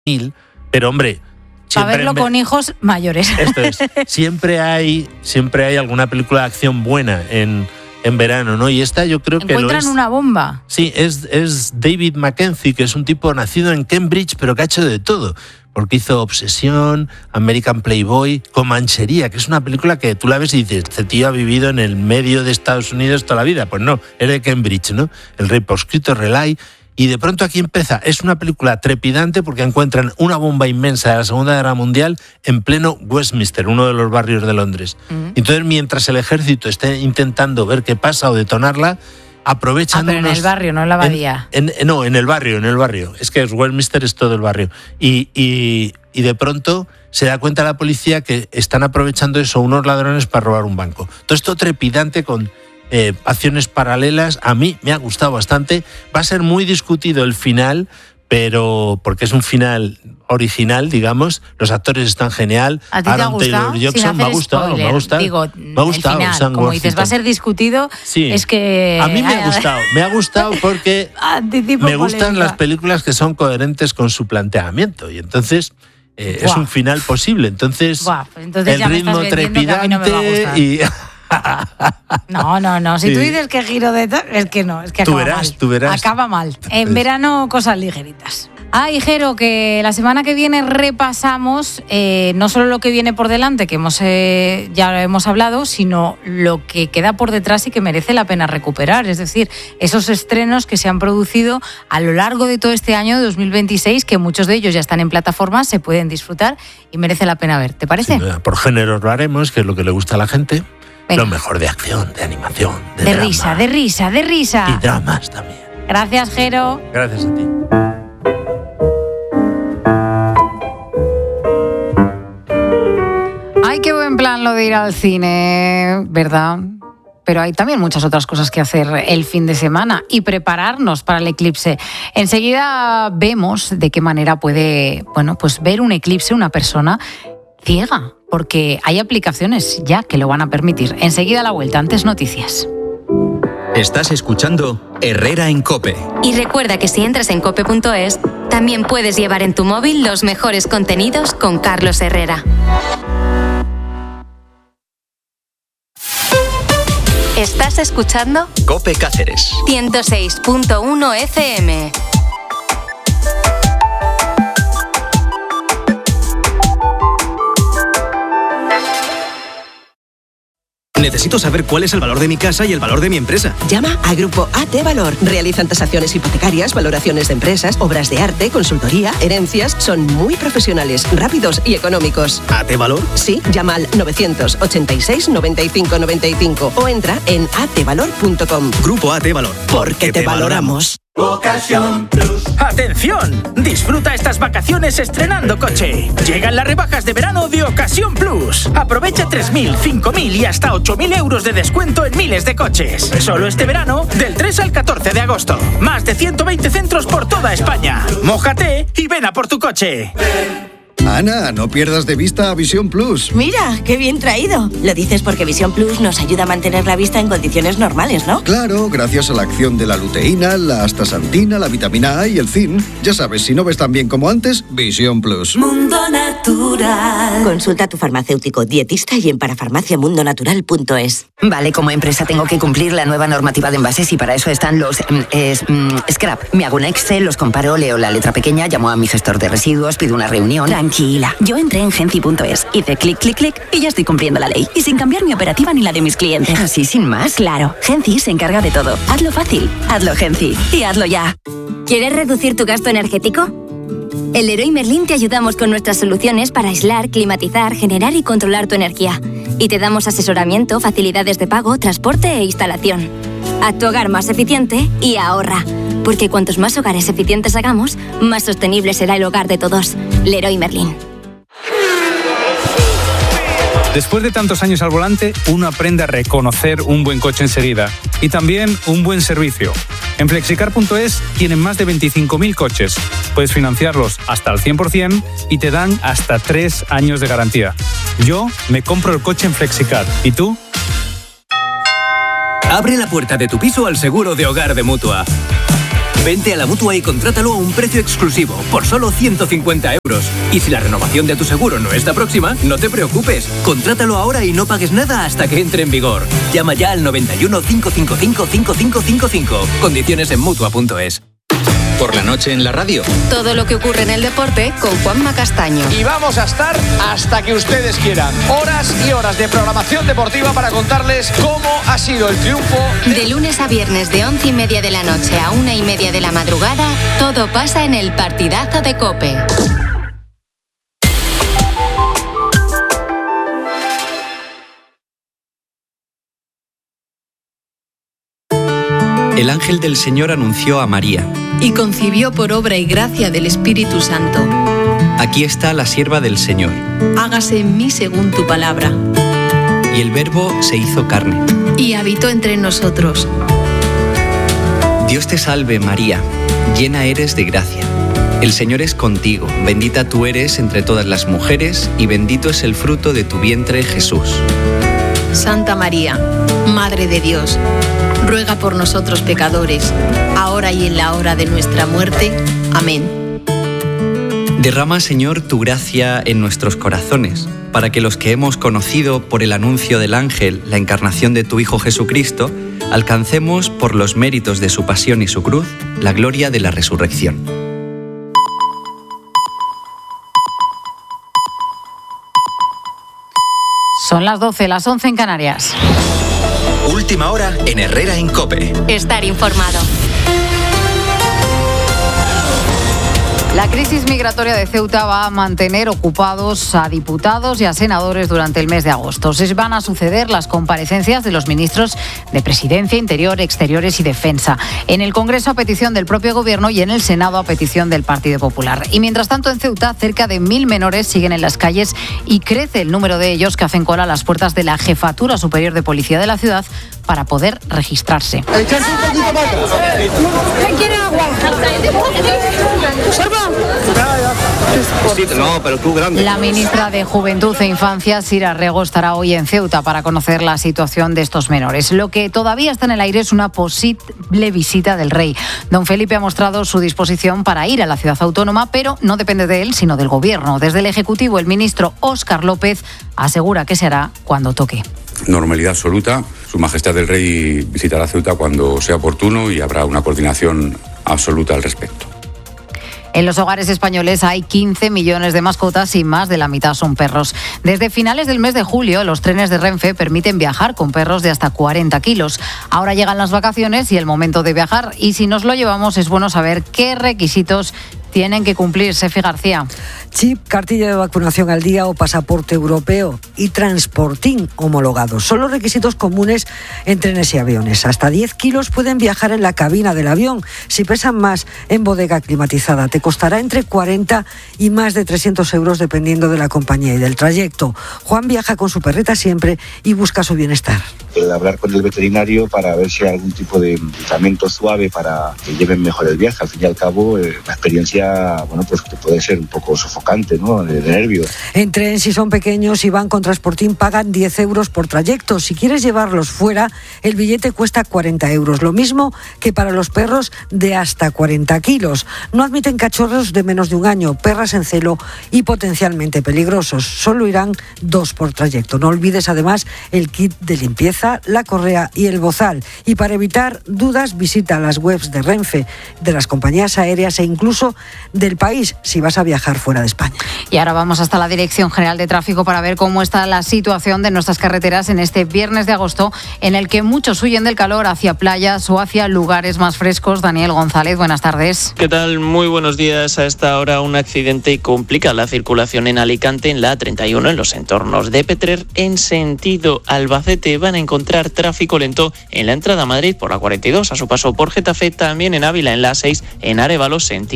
pero hombre... Para verlo con hijos mayores. Esto es. Siempre hay alguna película de acción buena en verano, ¿no? Y esta yo creo que lo es. Encuentran una bomba. Sí, es David Mackenzie, que es un tipo nacido en Cambridge, pero que ha hecho de todo. Porque hizo Obsesión, American Playboy, Comanchería, que es una película que tú la ves y dices, este tío ha vivido en el medio de Estados Unidos toda la vida. Pues no, es de Cambridge, ¿no? El Rey Proscrito, Relay. Y de pronto aquí empieza. Es una película trepidante porque encuentran una bomba inmensa de la Segunda Guerra Mundial en pleno Westminster, uno de los barrios de Londres. Entonces, mientras el ejército esté intentando ver qué pasa o detonarla, aprovechan... pero en el barrio, no en la abadía. No, en el barrio. Es que Westminster es todo el barrio. Y de pronto se da cuenta la policía que están aprovechando eso unos ladrones para robar un banco. Todo esto trepidante con... acciones paralelas, a mí me ha gustado bastante. Va a ser muy discutido el final, pero porque es un final original, digamos. Los actores están genial. ¿A ti te ha gustado? Jackson, me ha gustado. Digo, me ha gustado. El final, como dices, va a ser discutido. Sí. Es que... A mí me ha gustado porque me gustan las películas que son coherentes con su planteamiento. Y entonces... es un final posible. Entonces el ritmo trepidante y... No. Si tú dices que giro de... Es que no, es que acaba mal. Tú verás. Acaba mal. En verano, cosas ligeritas. Jero, que la semana que viene repasamos no solo lo que viene por delante, que ya lo hemos hablado, sino lo que queda por detrás y que merece la pena recuperar. Es decir, esos estrenos que se han producido a lo largo de todo este año 2026, que muchos de ellos ya están en plataformas, se pueden disfrutar y merece la pena ver. ¿Te parece? Sí, por géneros lo haremos, que es lo que le gusta a la gente. Venga. Lo mejor de acción, de animación, de drama. De risa. Y dramas también. Gracias, Jero. Gracias a ti. Ay, qué buen plan lo de ir al cine, ¿verdad? Pero hay también muchas otras cosas que hacer el fin de semana y prepararnos para el eclipse. Enseguida vemos de qué manera puede, ver un eclipse una persona ciega, porque hay aplicaciones ya que lo van a permitir. Enseguida a la vuelta, antes noticias. Estás escuchando Herrera en COPE. Y recuerda que si entras en cope.es, también puedes llevar en tu móvil los mejores contenidos con Carlos Herrera. ¿Estás escuchando? COPE Cáceres 106.1 FM. Necesito saber cuál es el valor de mi casa y el valor de mi empresa. Llama a Grupo AT Valor. Realizan tasaciones hipotecarias, valoraciones de empresas, obras de arte, consultoría, herencias. Son muy profesionales, rápidos y económicos. ¿AT Valor? Sí, llama al 986 95 95 o entra en atvalor.com. Grupo AT Valor. Porque te valoramos. Ocasión Plus. ¡Atención! Disfruta estas vacaciones estrenando coche. Llegan las rebajas de verano de Ocasión Plus. Aprovecha 3.000, 5.000 y hasta 8.000 euros de descuento en miles de coches. Solo este verano, del 3 al 14 de agosto. Más de 120 centros por toda España. Mójate y ven a por tu coche. Ana, no pierdas de vista a Visión Plus. Mira, qué bien traído. Lo dices porque Visión Plus nos ayuda a mantener la vista en condiciones normales, ¿no? Claro, gracias a la acción de la luteína, la astaxantina, la vitamina A y el zinc. Ya sabes, si no ves tan bien como antes, Visión Plus. Mundo Natural. Consulta a tu farmacéutico, dietista y en parafarmaciamundonatural.es. Vale, como empresa tengo que cumplir la nueva normativa de envases y para eso están los scrap. Me hago un Excel, los comparo, leo la letra pequeña, llamo a mi gestor de residuos, pido una reunión. Tranquila, yo entré en Genci.es, hice clic, clic, clic y ya estoy cumpliendo la ley. Y sin cambiar mi operativa ni la de mis clientes. ¿Así sin más? Claro, Genci se encarga de todo. Hazlo fácil, hazlo Genci y hazlo ya. ¿Quieres reducir tu gasto energético? En Leroy Merlin te ayudamos con nuestras soluciones para aislar, climatizar, generar y controlar tu energía. Y te damos asesoramiento, facilidades de pago, transporte e instalación. Haz tu hogar más eficiente y ahorra. Porque cuantos más hogares eficientes hagamos, más sostenible será el hogar de todos. Leroy Merlin. Después de tantos años al volante, uno aprende a reconocer un buen coche enseguida y también un buen servicio. En Flexicar.es tienen más de 25.000 coches. Puedes financiarlos hasta el 100% y te dan hasta 3 años de garantía. Yo me compro el coche en Flexicar. ¿Y tú? Abre la puerta de tu piso al seguro de hogar de Mutua. Vente a la Mutua y contrátalo a un precio exclusivo, por solo 150 euros. Y si la renovación de tu seguro no está próxima, no te preocupes. Contrátalo ahora y no pagues nada hasta que entre en vigor. Llama ya al 91 555 5555. Condiciones en Mutua.es. Por la noche en la radio. Todo lo que ocurre en el deporte con Juanma Castaño. Y vamos a estar hasta que ustedes quieran. Horas y horas de programación deportiva para contarles cómo ha sido el triunfo. De lunes a viernes de 11:30 de la noche a 1:30 de la madrugada, todo pasa en el partidazo de COPE. El ángel del Señor anunció a María. Y concibió por obra y gracia del Espíritu Santo. Aquí está la sierva del Señor. Hágase en mí según tu palabra. Y el Verbo se hizo carne. Y habitó entre nosotros. Dios te salve, María, llena eres de gracia. El Señor es contigo, bendita tú eres entre todas las mujeres, y bendito es el fruto de tu vientre, Jesús. Santa María, Madre de Dios, ruega por nosotros pecadores, ahora y en la hora de nuestra muerte. Amén. Derrama, Señor, tu gracia en nuestros corazones, para que los que hemos conocido por el anuncio del ángel la encarnación de tu Hijo Jesucristo, alcancemos, por los méritos de su pasión y su cruz, la gloria de la resurrección. Son las 12, las 11 en Canarias. Última hora en Herrera en COPE. Estar informado. La crisis migratoria de Ceuta va a mantener ocupados a diputados y a senadores durante el mes de agosto. Se van a suceder las comparecencias de los ministros de Presidencia, Interior, Exteriores y Defensa. En el Congreso a petición del propio Gobierno y en el Senado a petición del Partido Popular. Y mientras tanto en Ceuta, cerca de 1.000 menores siguen en las calles y crece el número de ellos que hacen cola a las puertas de la Jefatura Superior de Policía de la ciudad para poder registrarse. ¿Quiere agua? La ministra de Juventud e Infancia, Sira Rego, estará hoy en Ceuta para conocer la situación de estos menores. Lo que todavía está en el aire es una posible visita del rey. Don Felipe ha mostrado su disposición para ir a la ciudad autónoma, pero no depende de él, sino del Gobierno. Desde el Ejecutivo, el ministro Óscar López asegura que se hará cuando toque. Normalidad absoluta. Su Majestad el Rey visitará Ceuta cuando sea oportuno y habrá una coordinación absoluta al respecto. En los hogares españoles hay 15 millones de mascotas y más de la mitad son perros. Desde finales del mes de julio, los trenes de Renfe permiten viajar con perros de hasta 40 kilos. Ahora llegan las vacaciones y el momento de viajar. Y si nos lo llevamos, es bueno saber qué requisitos tienen que cumplir. Sefi García. Chip, cartilla de vacunación al día o pasaporte europeo y transportín homologados. Son los requisitos comunes en trenes y aviones. Hasta 10 kilos pueden viajar en la cabina del avión. Si pesan más, en bodega climatizada. Te costará entre 40 y más de 300 euros dependiendo de la compañía y del trayecto. Juan viaja con su perrita siempre y busca su bienestar. Hablar con el veterinario para ver si hay algún tipo de medicamento suave para que lleven mejor el viaje. Al fin y al cabo, la experiencia, pues que puede ser un poco sofocante, ¿no? De nervios. En tren, si son pequeños y van con transportín, pagan 10 euros por trayecto. Si quieres llevarlos fuera, el billete cuesta 40 euros. Lo mismo que para los perros de hasta 40 kilos. No admiten cachorros de menos de un año, perras en celo y potencialmente peligrosos. Solo irán 2 por trayecto. No olvides además el kit de limpieza, la correa y el bozal. Y para evitar dudas, visita las webs de Renfe, de las compañías aéreas e incluso del país si vas a viajar fuera de España. Y ahora vamos hasta la Dirección General de Tráfico para ver cómo está la situación de nuestras carreteras en este viernes de agosto, en el que muchos huyen del calor hacia playas o hacia lugares más frescos. Daniel González, buenas tardes. ¿Qué tal? Muy buenos días. A esta hora un accidente complica la circulación en Alicante, en la A31, en los entornos de Petrer, en sentido Albacete. Van a encontrar tráfico lento en la entrada a Madrid por la 42, a su paso por Getafe, también en Ávila, en la A6, en Arévalo, sentido Tordesillas.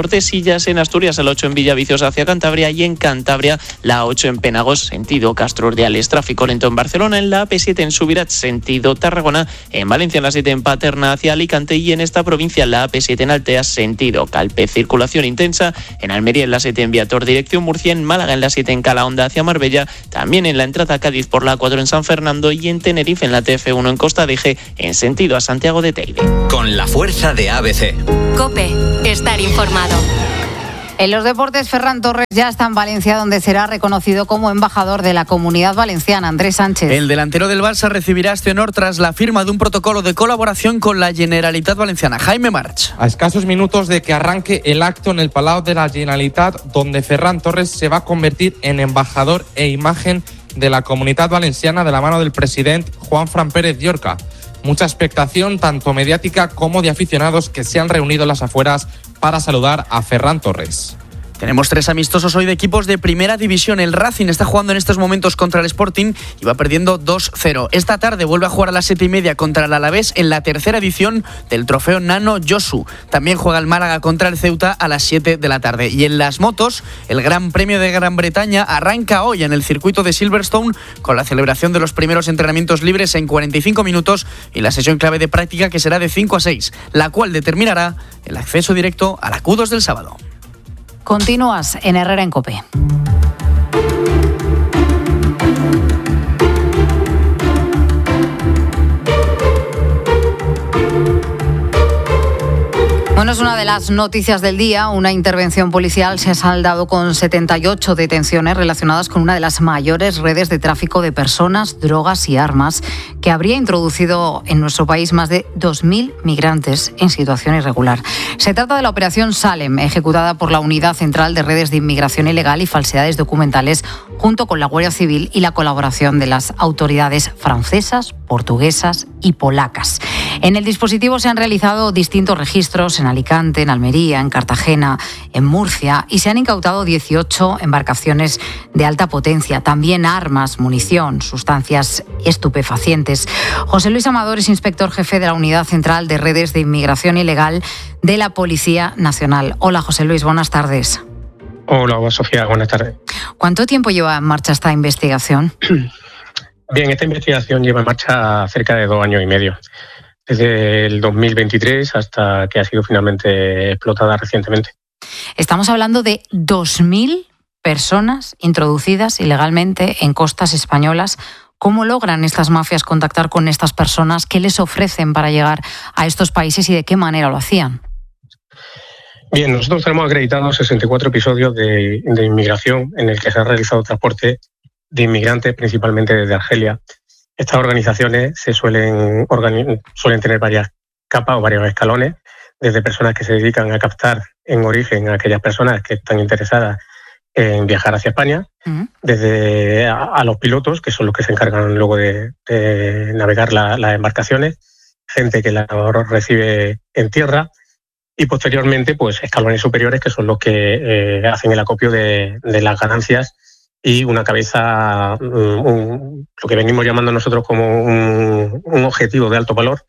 Tordesillas, en Asturias la 8 en Villaviciosa hacia Cantabria y en Cantabria la 8 en Penagos, sentido Castro Urdiales. Tráfico lento en Barcelona, en la AP7 en Subirats, sentido Tarragona, en Valencia en la 7 en Paterna hacia Alicante y en esta provincia la AP7 en Altea, sentido Calpe. Circulación intensa en Almería en la 7 en Viator, dirección Murcia, en Málaga en la 7 en Calahonda hacia Marbella, también en la entrada a Cádiz por la 4 en San Fernando y en Tenerife en la TF1 en Costa de Eje, en sentido a Santiago de Teide. Con la fuerza de ABC. COPE, estar informado. En los deportes, Ferran Torres ya está en Valencia, donde será reconocido como embajador de la Comunidad Valenciana. Andrés Sánchez. El delantero del Barça recibirá este honor tras la firma de un protocolo de colaboración con la Generalitat Valenciana. Jaime March. A escasos minutos de que arranque el acto en el Palau de la Generalitat, donde Ferran Torres se va a convertir en embajador e imagen de la Comunidad Valenciana de la mano del presidente Juanfran Pérez Llorca. Mucha expectación, tanto mediática como de aficionados que se han reunido en las afueras para saludar a Ferran Torres. Tenemos 3 amistosos hoy de equipos de primera división. El Racing está jugando en estos momentos contra el Sporting y va perdiendo 2-0. Esta tarde vuelve a jugar a las 7:30 contra el Alavés en la tercera edición del trofeo Nano Josu. También juega el Málaga contra el Ceuta a las 7 de la tarde. Y en las motos, el Gran Premio de Gran Bretaña arranca hoy en el circuito de Silverstone con la celebración de los primeros entrenamientos libres en 45 minutos y la sesión clave de práctica que será de 5 a 6, la cual determinará el acceso directo a la Q2 del sábado. Continúas en Herrera en COPE. Bueno, es una de las noticias del día. Una intervención policial se ha saldado con 78 detenciones relacionadas con una de las mayores redes de tráfico de personas, drogas y armas que habría introducido en nuestro país más de 2.000 migrantes en situación irregular. Se trata de la Operación Salem, ejecutada por la Unidad Central de Redes de Inmigración Ilegal y Falsedades Documentales, junto con la Guardia Civil y la colaboración de las autoridades francesas, portuguesas y polacas. En el dispositivo se han realizado distintos registros en Alicante, en Almería, en Cartagena, en Murcia y se han incautado 18 embarcaciones de alta potencia, también armas, munición, sustancias estupefacientes. José Luis Amador es inspector jefe de la Unidad Central de Redes de Inmigración Ilegal de la Policía Nacional. Hola José Luis, buenas tardes. Hola Sofía, buenas tardes. ¿Cuánto tiempo lleva en marcha esta investigación? Bien, esta investigación lleva en marcha cerca de 2 años y medio. Desde el 2023 hasta que ha sido finalmente explotada recientemente. Estamos hablando de 2.000 personas introducidas ilegalmente en costas españolas. ¿Cómo logran estas mafias contactar con estas personas? ¿Qué les ofrecen para llegar a estos países y de qué manera lo hacían? Bien, nosotros tenemos acreditados 64 episodios de inmigración en el que se ha realizado transporte de inmigrantes, principalmente desde Argelia. Estas organizaciones suelen tener varias capas o varios escalones, desde personas que se dedican a captar en origen a aquellas personas que están interesadas en viajar hacia España, desde a los pilotos, que son los que se encargan luego de navegar las embarcaciones, gente que la recibe en tierra, y posteriormente pues escalones superiores, que son los que hacen el acopio de las ganancias y una cabeza, lo que venimos llamando nosotros como un objetivo de alto valor,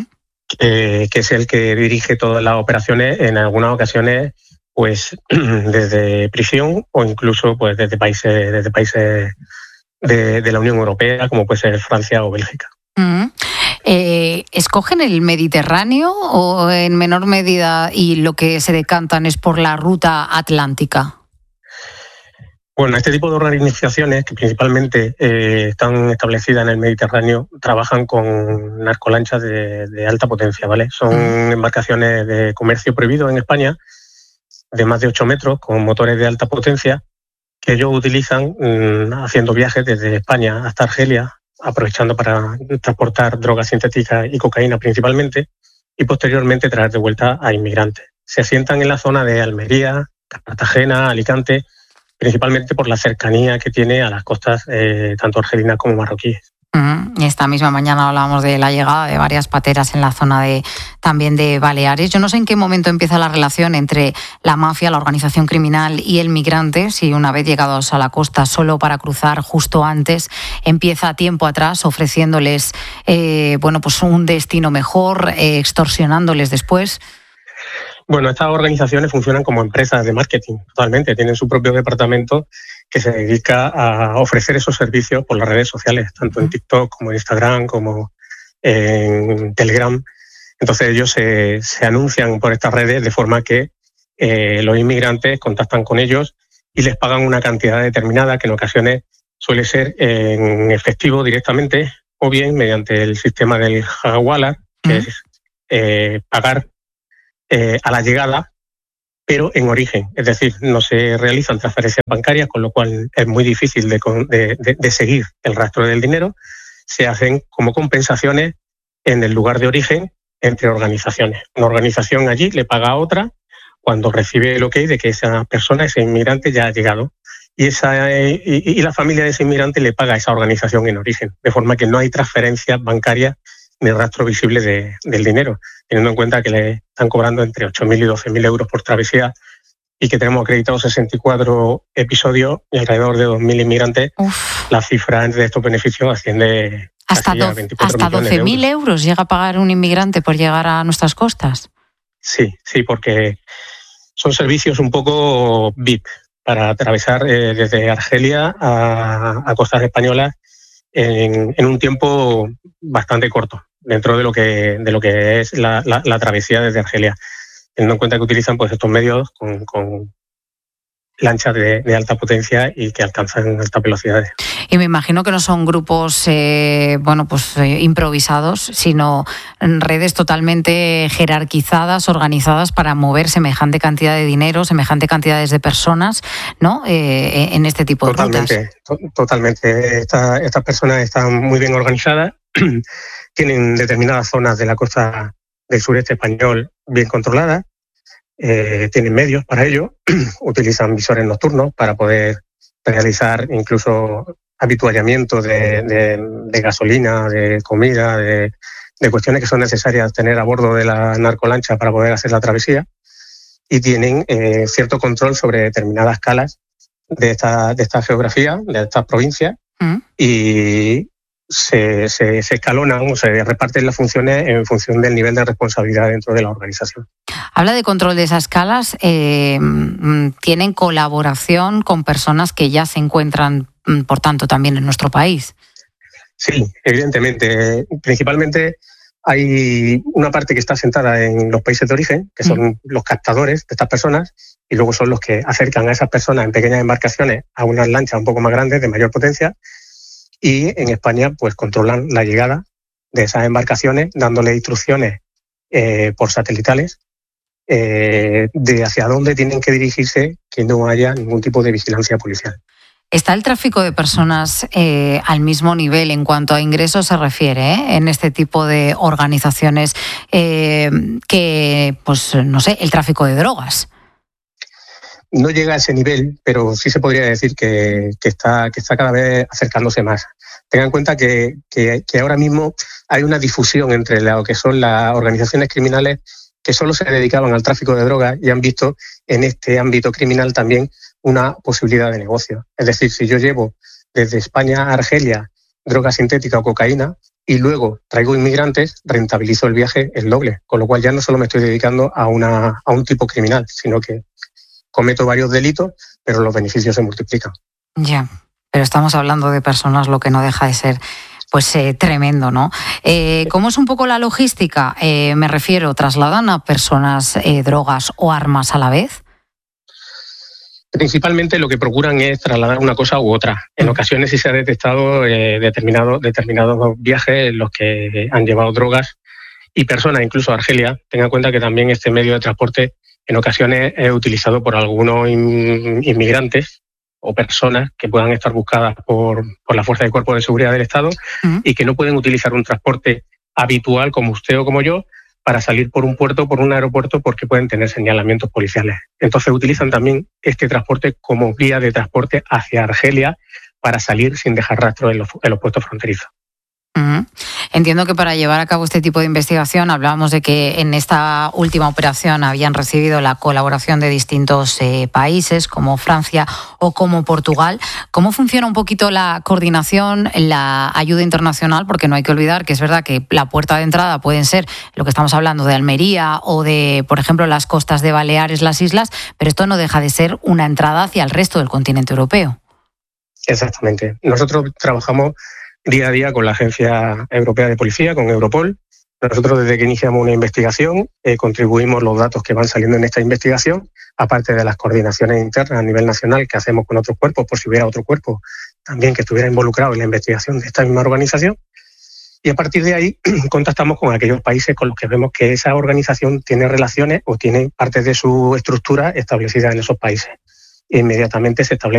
que es el que dirige todas las operaciones, en algunas ocasiones pues desde prisión o incluso pues desde países de la Unión Europea, como puede ser Francia o Bélgica. ¿Escogen el Mediterráneo o en menor medida y lo que se decantan es por la ruta atlántica? Bueno, este tipo de organizaciones, que principalmente están establecidas en el Mediterráneo, trabajan con narcolanchas de alta potencia, ¿vale? Son embarcaciones de comercio prohibido en España, de más de 8 metros, con motores de alta potencia, que ellos utilizan haciendo viajes desde España hasta Argelia, aprovechando para transportar drogas sintéticas y cocaína principalmente, y posteriormente traer de vuelta a inmigrantes. Se asientan en la zona de Almería, Cartagena, Alicante, principalmente por la cercanía que tiene a las costas tanto argelinas como marroquíes. Esta misma mañana hablábamos de la llegada de varias pateras en la zona también de Baleares. Yo no sé en qué momento empieza la relación entre la mafia, la organización criminal y el migrante, si una vez llegados a la costa solo para cruzar justo antes, empieza tiempo atrás ofreciéndoles pues un destino mejor, extorsionándoles después. Bueno, estas organizaciones funcionan como empresas de marketing, totalmente. Tienen su propio departamento que se dedica a ofrecer esos servicios por las redes sociales, tanto en TikTok como en Instagram, como en Telegram. Entonces ellos se anuncian por estas redes de forma que los inmigrantes contactan con ellos y les pagan una cantidad determinada que en ocasiones suele ser en efectivo directamente o bien mediante el sistema del Hawala, que es pagar a la llegada, pero en origen. Es decir, no se realizan transferencias bancarias, con lo cual es muy difícil de seguir el rastro del dinero. Se hacen como compensaciones en el lugar de origen entre organizaciones. Una organización allí le paga a otra cuando recibe el ok de que esa persona, ese inmigrante, ya ha llegado. Y la familia de ese inmigrante le paga a esa organización en origen, de forma que no hay transferencias bancarias ni rastro visible del dinero, teniendo en cuenta que le están cobrando entre 8.000 y 12.000 euros por travesía y que tenemos acreditados 64 episodios y alrededor de 2.000 inmigrantes. La cifra de estos beneficios asciende hasta 12.000 euros llega a pagar un inmigrante por llegar a nuestras costas. Sí, porque son servicios un poco VIP para atravesar desde Argelia a costas españolas en un tiempo bastante corto, dentro de lo que es la travesía desde Argelia, teniendo en cuenta que utilizan pues estos medios con lanchas de alta potencia y que alcanzan altas velocidades. Y me imagino que no son grupos improvisados, sino redes totalmente jerarquizadas, organizadas para mover semejante cantidad de dinero, semejante cantidades de personas, ¿no? En este tipo de rutas. Totalmente. Estas personas están muy bien organizadas, tienen determinadas zonas de la costa del sureste español bien controladas, tienen medios para ello, utilizan visores nocturnos para poder realizar incluso habituallamiento de gasolina, de comida, de cuestiones que son necesarias tener a bordo de la narcolancha para poder hacer la travesía, y tienen cierto control sobre determinadas calas de esta geografía, de estas provincias, y se escalonan o se reparten las funciones en función del nivel de responsabilidad dentro de la organización. Habla de control de esas escalas. ¿Tienen colaboración con personas que ya se encuentran, por tanto, también en nuestro país? Sí, evidentemente. Principalmente hay una parte que está asentada en los países de origen, que son los captadores de estas personas, y luego son los que acercan a esas personas en pequeñas embarcaciones a unas lanchas un poco más grandes, de mayor potencia, y en España pues controlan la llegada de esas embarcaciones, dándole instrucciones por satelitales de hacia dónde tienen que dirigirse, que no haya ningún tipo de vigilancia policial. ¿Está el tráfico de personas al mismo nivel en cuanto a ingresos se refiere en este tipo de organizaciones que, pues no sé, el tráfico de drogas? No llega a ese nivel, pero sí se podría decir que está cada vez acercándose más. Tengan en cuenta que ahora mismo hay una difusión entre lo que son las organizaciones criminales que solo se dedicaban al tráfico de drogas y han visto en este ámbito criminal también una posibilidad de negocio. Es decir, si yo llevo desde España a Argelia droga sintética o cocaína y luego traigo inmigrantes, rentabilizo el viaje el doble. Con lo cual ya no solo me estoy dedicando a un tipo criminal, sino que cometo varios delitos, pero los beneficios se multiplican. Ya, pero estamos hablando de personas, lo que no deja de ser pues tremendo, ¿no? ¿Cómo es un poco la logística? Me refiero, ¿trasladan a personas drogas o armas a la vez? Principalmente lo que procuran es trasladar una cosa u otra. En ocasiones sí se ha detectado determinados viajes en los que han llevado drogas y personas, incluso a Argelia. Tenga en cuenta que también este medio de transporte en ocasiones es utilizado por algunos inmigrantes o personas que puedan estar buscadas por la Fuerza de Cuerpo de Seguridad del Estado y que no pueden utilizar un transporte habitual como usted o como yo para salir por un puerto, por un aeropuerto, porque pueden tener señalamientos policiales. Entonces utilizan también este transporte como vía de transporte hacia Argelia para salir sin dejar rastro en los puestos fronterizos. Entiendo que para llevar a cabo este tipo de investigación, hablábamos de que en esta última operación habían recibido la colaboración de distintos países, como Francia o como Portugal. ¿Cómo funciona un poquito la coordinación, la ayuda internacional? Porque no hay que olvidar que es verdad que la puerta de entrada pueden ser lo que estamos hablando de Almería o de, por ejemplo, las costas de Baleares, las islas, pero esto no deja de ser una entrada hacia el resto del continente europeo. Exactamente. Nosotros trabajamos día a día con la Agencia Europea de Policía, con Europol. Nosotros desde que iniciamos una investigación contribuimos los datos que van saliendo en esta investigación, aparte de las coordinaciones internas a nivel nacional que hacemos con otros cuerpos, por si hubiera otro cuerpo también que estuviera involucrado en la investigación de esta misma organización. Y a partir de ahí contactamos con aquellos países con los que vemos que esa organización tiene relaciones o tiene parte de su estructura establecida en esos países. E inmediatamente se establece